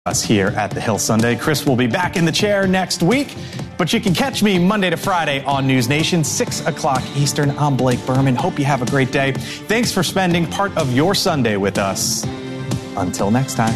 Us here at the Hill Sunday. Chris will be back in the chair next week, but you can catch me Monday to Friday on News Nation, 6 o'clock Eastern. I'm Blake Berman. Hope you have a great day. Thanks for spending part of your Sunday with us. Until next time.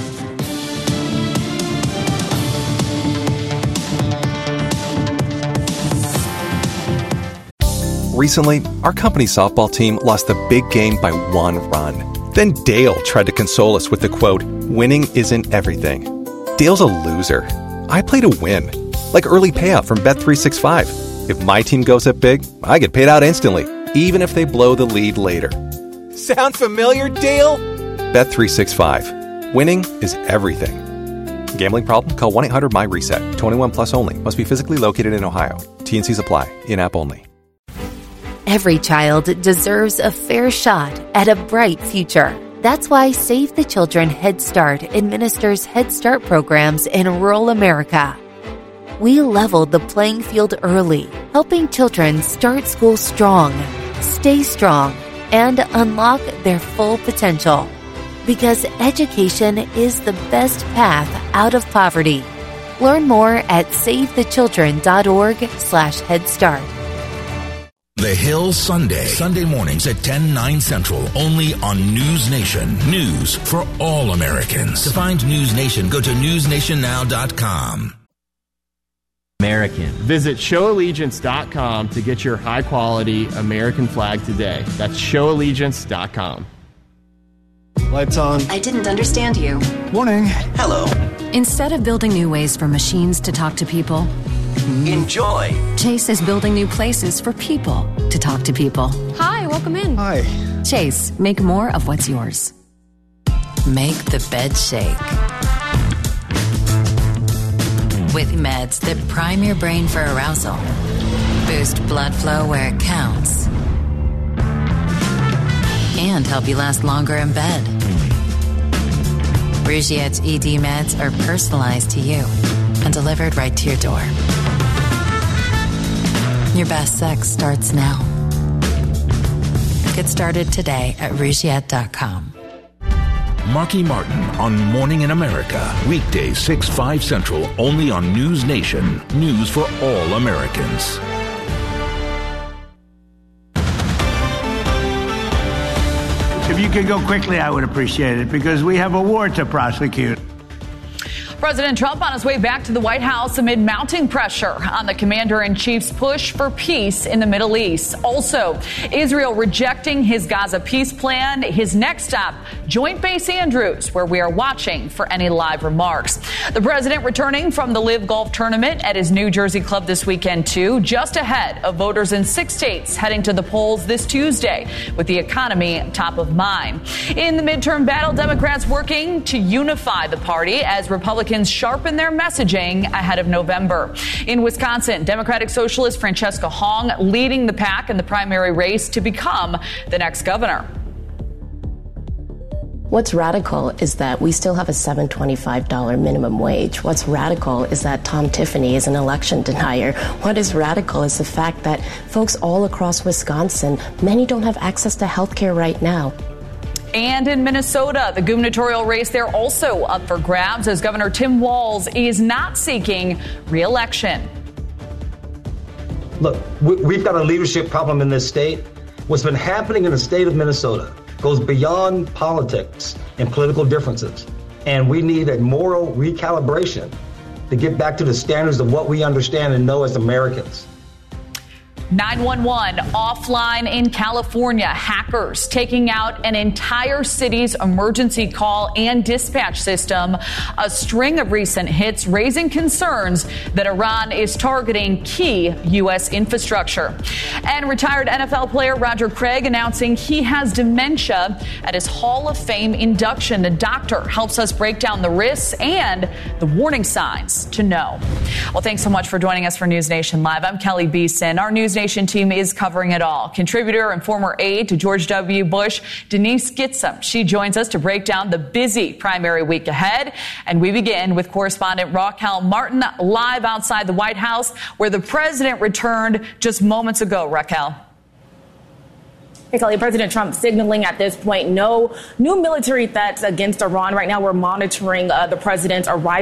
Recently, our company softball team lost the big game by 1 run. Then Dale tried to console us with the quote, "Winning isn't everything." Dale's a loser. I play to win. Like early payout from Bet365. If my team goes up big, I get paid out instantly, even if they blow the lead later. Sound familiar, Dale? Bet365. Winning is everything. Gambling problem? Call 1-800-MY-RESET. 21 plus only. Must be physically located in Ohio. T&Cs apply. In-app only. Every child deserves a fair shot at a bright future. That's why Save the Children Head Start administers Head Start programs in rural America. We leveled the playing field early, helping children start school strong, stay strong, and unlock their full potential. Because education is the best path out of poverty. Learn more at savethechildren.org/Head Start. The Hill Sunday. Sunday mornings at 10/9 Central. Only on News Nation. News for all Americans. To find News Nation, go to newsnationnow.com. American. Visit showallegiance.com to get your high-quality American flag today. That's showallegiance.com. Lights on. I didn't understand you. Morning. Hello. Instead of building new ways for machines to talk to people, enjoy. Chase is building new places for people to talk to people. Hi, welcome in. Hi. Chase, make more of what's yours. Make the bed shake. With meds that prime your brain for arousal, boost blood flow where it counts, and help you last longer in bed. Rougiette's ED meds are personalized to you and delivered right to your door. Your best sex starts now. Get started today at Rougiette.com. Marky Martin on Morning in America. Weekdays 6/5 Central. Only on News Nation. News for all Americans. If you could go quickly, I would appreciate it, because we have a war to prosecute. President Trump on his way back to the White House amid mounting pressure on the commander-in-chief's push for peace in the Middle East. Also, Israel rejecting his Gaza peace plan. His next stop, Joint Base Andrews, where we are watching for any live remarks. The president returning from the Live Golf Tournament at his New Jersey club this weekend, too, just ahead of voters in 6 states heading to the polls this Tuesday, with the economy top of mind. In the midterm battle, Democrats working to unify the party as Republicans sharpen their messaging ahead of November. In Wisconsin, Democratic Socialist Francesca Hong leading the pack in the primary race to become the next governor. What's radical is that we still have a $7.25 minimum wage. What's radical is that Tom Tiffany is an election denier. What is radical is the fact that folks all across Wisconsin, many don't have access to health care right now. And in Minnesota, the gubernatorial race there also up for grabs as Governor Tim Walz is not seeking re-election. Look, we've got a leadership problem in this state. What's been happening in the state of Minnesota goes beyond politics and political differences. And we need a moral recalibration to get back to the standards of what we understand and know as Americans. 911 offline in California. Hackers taking out an entire city's emergency call and dispatch system. A string of recent hits raising concerns that Iran is targeting key U.S. infrastructure. And retired NFL player Roger Craig announcing he has dementia at his Hall of Fame induction. The doctor helps us break down the risks and the warning signs to know. Well, thanks so much for joining us for News Nation Live. I'm Kelly Beeson. Our News Nation team is covering it all. Contributor and former aide to George W. Bush, Denise Gitsom. She joins us to break down the busy primary week ahead. And we begin with correspondent Raquel Martin live outside the White House, where the president returned just moments ago. Raquel. Hey, Kelly, President Trump signaling at this point no new military threats against Iran. Right now, we're monitoring the president's arrival